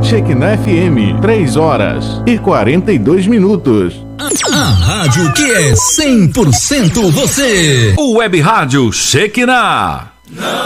Shekinah FM, 3h42. A rádio que é 100% você. O Web Rádio Shekinah.